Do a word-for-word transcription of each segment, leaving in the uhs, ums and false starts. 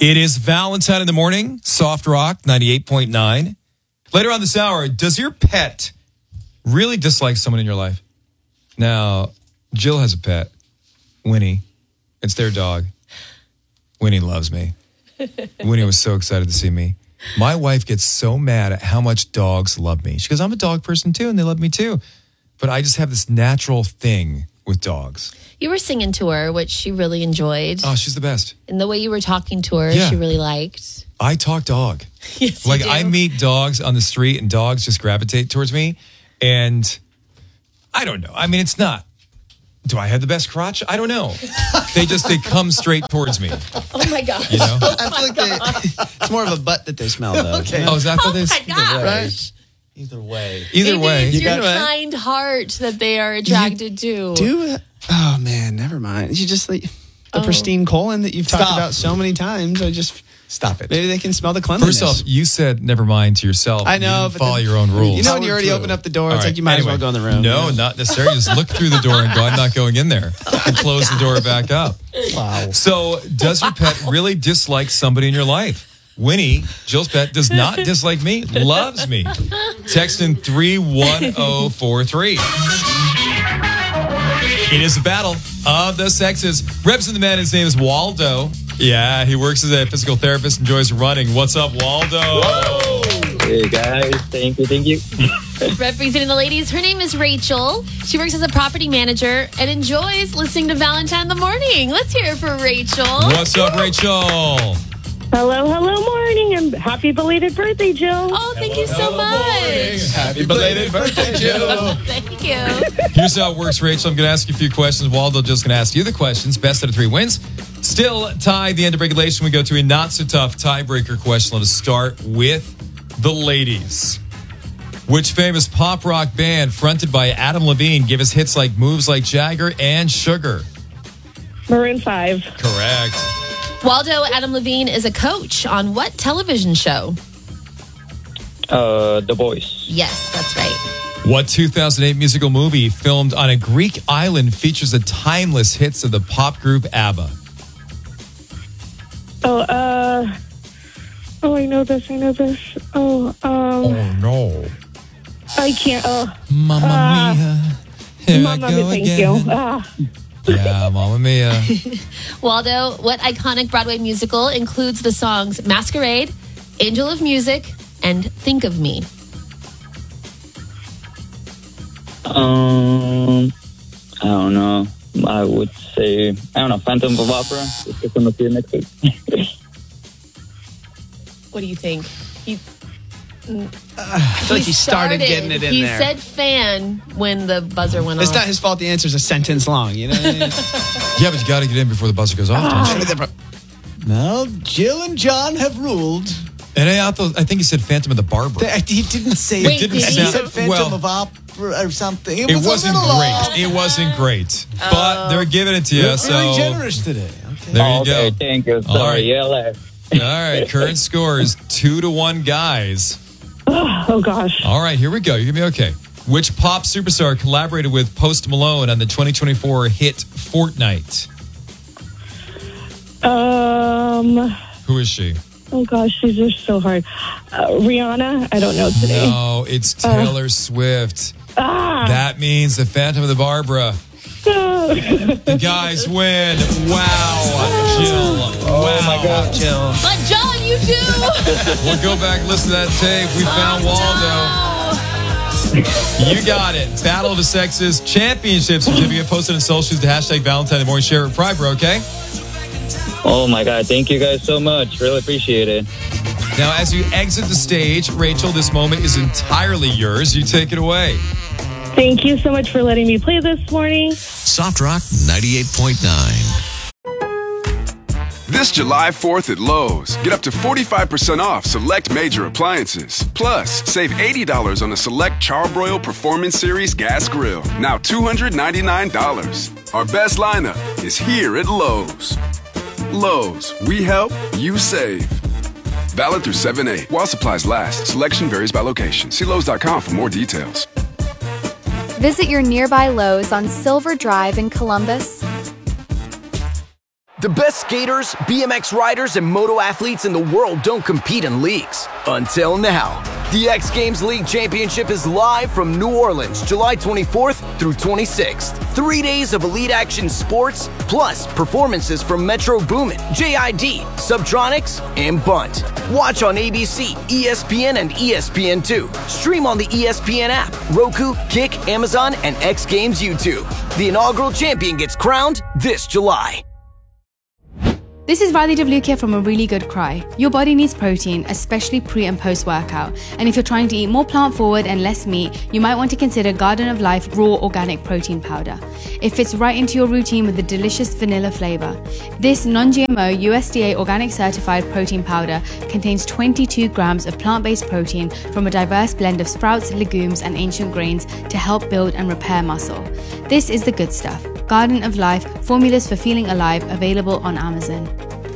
It is Valentine in the morning, Soft Rock ninety-eight point nine. Later on this hour, does your pet really dislike someone in your life? Now, Jill has a pet, Winnie. It's their dog. Winnie loves me. Winnie was so excited to see me. My wife gets so mad at how much dogs love me. She goes, I'm a dog person too, and they love me too. But I just have this natural thing with dogs. You were singing to her, which she really enjoyed. Oh, she's the best. And the way you were talking to her, Yeah. she really liked. I talk dog. Yes, Like you do. I meet dogs on the street and dogs just gravitate towards me. And I don't know. I mean, it's not. Do I have the best crotch? I don't know. They just, they come straight towards me. Oh my gosh. You know? I feel like they, it's more of a butt that they smell, though. Okay. Oh, is that Oh what this? my gosh. Right? Either way. Either Maybe way. it's You your got it. kind heart that they are attracted to. Do oh man, never mind. You just like the Oh. pristine colon that you've talked Stop. about so many times. I just Stop it. maybe they can smell the cleanliness. First off, you said never mind to yourself. I You know. didn't but follow then- your own rules. You know when you Power already through. open up the door, All it's right, like you might anyway. as well go in the room. No, you know? not necessarily. Just look through the door and go, I'm not going in there. And close the door back up. Wow. So, does your pet really dislike somebody in your life? Winnie, Jill's pet, does not dislike me, loves me. Text in three one zero four three. It is a battle of the sexes. Representing the man, his name is Waldo. Yeah, he works as a physical therapist, enjoys running. What's up, Waldo? Hey guys, thank you, thank you. Representing the ladies, her name is Rachel. She works as a property manager and enjoys listening to Valentine in the morning. Let's hear it for Rachel. What's up, Rachel? Hello, hello, morning, and happy belated birthday, Jill. Oh, thank you so much. Happy belated birthday, Jill. Thank you. Here's how it works, Rachel. I'm going to ask you a few questions. Waldo just going to ask you the questions. Best out of three wins. Still tied. The end of regulation. We go to a not so tough tiebreaker question. Let us start with the ladies. Which famous pop rock band fronted by Adam Levine gave us hits like Moves Like Jagger and Sugar? Maroon five. Correct. Waldo, Adam Levine is a coach on what television show? Uh, The Voice. Yes, that's right. What two thousand eight musical movie filmed on a Greek island features the timeless hits of the pop group ABBA? Oh, uh, oh, I know this, I know this. Oh, um, Oh, no. I can't, oh, Mamma Ah. mia. Here Mama, I go thank again. you. Ah, Yeah, Mamma Mia. Waldo, what iconic Broadway musical includes the songs Masquerade, Angel of Music, and Think of Me? Um, I don't know. I would say, I don't know, Phantom of Opera. It's just going to see it next week. What do you think? He, I feel like he started, getting it in he there. said fan when the buzzer went It's off. not his fault. The answer's a sentence long. You know. What I mean? Yeah, but you got to get in before the buzzer goes off. don't you? Now, Jill and John have ruled. And I, thought, I think he said Phantom of the Barber. That he didn't say Wait, it. did He he? said Phantom Well, of Opera or something. It, It was wasn't a little great. off. It wasn't great. But they're giving it to you. You're So very generous today. Okay. there you okay, go. thank you. All Sorry, right. yeah, left. All right. Current score is two to one, guys. oh, gosh. All right. Here we go. You're going to be okay. Which pop superstar collaborated with Post Malone on the twenty twenty-four hit Fortnite? Um, Who is she? oh, gosh, these are so hard. Uh, Rihanna, I don't know today. No, it's Taylor Swift. Ah, That means the Phantom of the Barbara. no. The guys win. Wow, Jill. Wow. Oh my God. Jill. But John, you do. We'll go back and listen to that tape. We found Waldo. You got it. Battle of the Sexes Championship certificate posted on socials. The hashtag Valentine the Morning. Share it pride, bro, okay? Oh my God, thank you guys so much. Really appreciate it. Now, as you exit the stage, Rachel, this moment is entirely yours. You take it away. Thank you so much for letting me play this morning. Soft Rock ninety-eight point nine. This July fourth at Lowe's, get up to forty-five percent off select major appliances. Plus, save eighty dollars on a select Charbroil Performance Series gas grill, now two hundred ninety-nine dollars. Our best lineup is here at Lowe's. Lowe's, we help, you save. Valid through seven eight. While supplies last, selection varies by location. See Lowe's dot com for more details. Visit your nearby Lowe's on Silver Drive in Columbus. The best skaters, B M X riders, and moto athletes in the world don't compete in leagues. Until now. The X Games League Championship is live from New Orleans, July twenty-fourth through twenty-sixth. Three days of elite action sports, plus performances from Metro Boomin, J I D, Subtronics, and Bunt. Watch on A B C, E S P N, and E S P N two. Stream on the E S P N app, Roku, Kick, Amazon, and X Games YouTube. The inaugural champion gets crowned this July. This is Riley DeVlukia from A Really Good Cry. Your body needs protein, especially pre and post workout. And if you're trying to eat more plant forward and less meat, you might want to consider Garden of Life Raw Organic Protein Powder. It fits right into your routine with a delicious vanilla flavor. This non-G M O U S D A organic certified protein powder contains twenty-two grams of plant-based protein from a diverse blend of sprouts, legumes, and ancient grains to help build and repair muscle. This is the good stuff. Garden of Life, formulas for feeling alive, available on Amazon.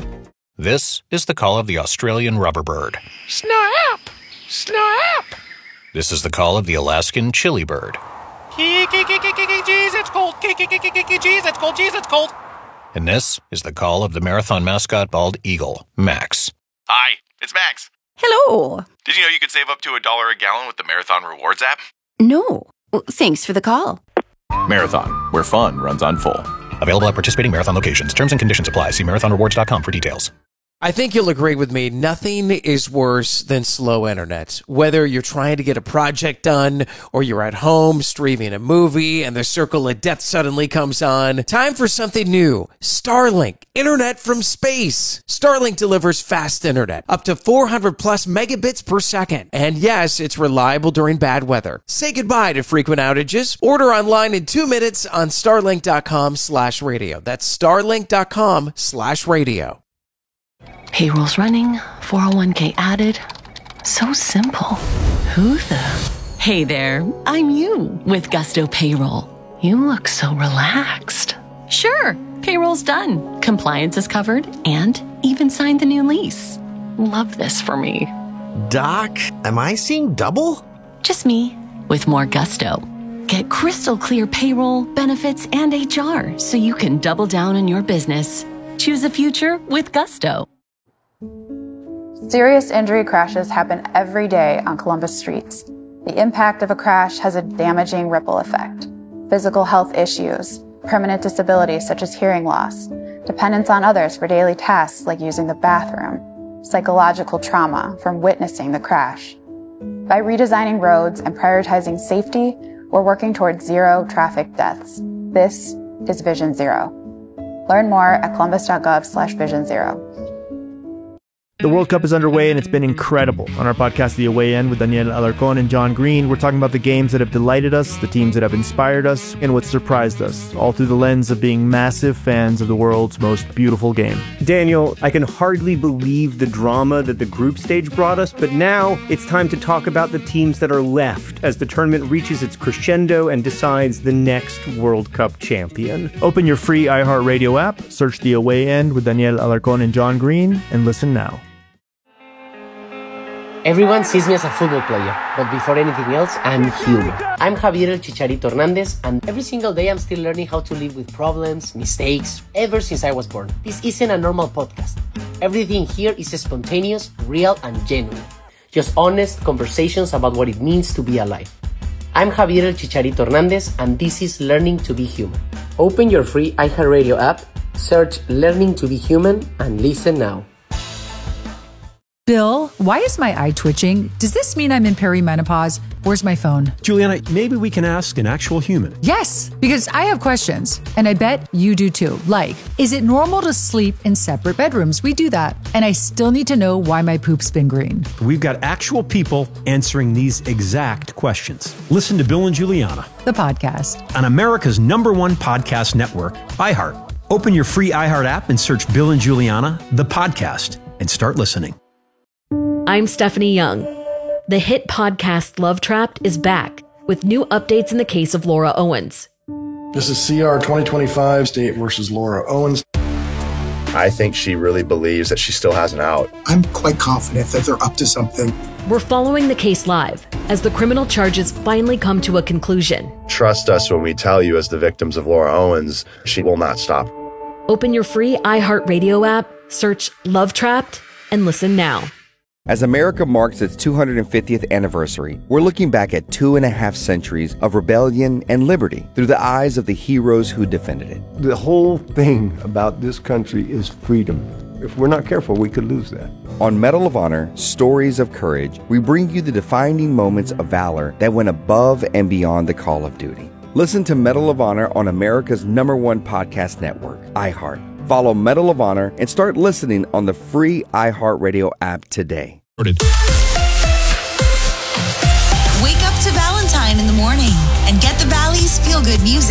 This is the call of the Australian rubber bird. Snap! Snap! This is the call of the Alaskan chili bird. Jeez, it's cold. Jeez, it's cold. Jeez, it's cold. And this is the call of the marathon mascot bald eagle, Max. Hi, it's Max. Hello. Did you know you could save up to a dollar a gallon with the Marathon Rewards app? No. Thanks for the call. Marathon, where fun runs on full. Available at participating Marathon locations. Terms and conditions apply. See marathon rewards dot com for details. I think you'll agree with me. Nothing is worse than slow internet. Whether you're trying to get a project done or you're at home streaming a movie and the circle of death suddenly comes on. Time for something new. Starlink. Internet from space. Starlink delivers fast internet. Up to four hundred plus megabits per second. And yes, it's reliable during bad weather. Say goodbye to frequent outages. Order online in two minutes on starlink.com slash radio. That's starlink.com slash radio. Payroll's running, four oh one k added. So simple. Who the? Hey there, I'm you with Gusto Payroll. You look so relaxed. Sure, payroll's done. Compliance is covered and even signed the new lease. Love this for me. Doc, am I seeing double? Just me with more Gusto. Get crystal clear payroll, benefits, and H R so you can double down in your business. Choose a future with Gusto. Serious injury crashes happen every day on Columbus streets. The impact of a crash has a damaging ripple effect. Physical health issues, permanent disabilities such as hearing loss, dependence on others for daily tasks like using the bathroom, psychological trauma from witnessing the crash. By redesigning roads and prioritizing safety, we're working towards zero traffic deaths. This is Vision Zero. Learn more at columbus.gov slash vision zero. The World Cup is underway and it's been incredible. On our podcast, The Away End, with Daniel Alarcón and John Green, we're talking about the games that have delighted us, the teams that have inspired us, and what surprised us, all through the lens of being massive fans of the world's most beautiful game. Daniel, I can hardly believe the drama that the group stage brought us, but now it's time to talk about the teams that are left as the tournament reaches its crescendo and decides the next World Cup champion. Open your free iHeartRadio app, search The Away End with Daniel Alarcón and John Green, and listen now. Everyone sees me as a football player, but before anything else, I'm human. I'm Javier El Chicharito Hernandez, and every single day I'm still learning how to live with problems, mistakes, ever since I was born. This isn't a normal podcast. Everything here is spontaneous, real, and genuine. Just honest conversations about what it means to be alive. I'm Javier El Chicharito Hernandez, and this is Learning to be Human. Open your free iHeartRadio app, search Learning to be Human, and listen now. Bill, why is my eye twitching? Does this mean I'm in perimenopause? Where's my phone? Juliana, maybe we can ask an actual human. Yes, because I have questions, and I bet you do too. Like, is it normal to sleep in separate bedrooms? We do that. And I still need to know why my poop's been green. We've got actual people answering these exact questions. Listen to Bill and Juliana, the podcast, on America's number one podcast network, iHeart. Open your free iHeart app and search Bill and Juliana, the podcast, and start listening. I'm Stephanie Young. The hit podcast Love Trapped is back with new updates in the case of Laura Owens. This is C R twenty twenty-five, State versus Laura Owens. I think she really believes that she still has an out. I'm quite confident that they're up to something. We're following the case live as the criminal charges finally come to a conclusion. Trust us when we tell you, as the victims of Laura Owens, she will not stop. Open your free iHeartRadio app, search Love Trapped, and listen now. As America marks its two hundred fiftieth anniversary, we're looking back at two and a half centuries of rebellion and liberty through the eyes of the heroes who defended it. The whole thing about this country is freedom. If we're not careful, we could lose that. On Medal of Honor, Stories of Courage, we bring you the defining moments of valor that went above and beyond the call of duty. Listen to Medal of Honor on America's number one podcast network, iHeart. Follow Medal of Honor and start listening on the free iHeartRadio app today. Wake up to Valentine in the morning and get the Bally's feel-good music.